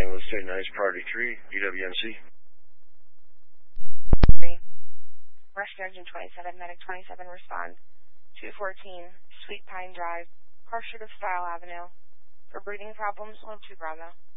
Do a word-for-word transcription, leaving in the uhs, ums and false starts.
San Luis State Nice Priority three, U W M C. Rescue Engine twenty-seven, Medic twenty-seven responds. two fourteen, Sweet Pine Drive, Parshwood of Style Avenue. For breathing problems, low two Bravo.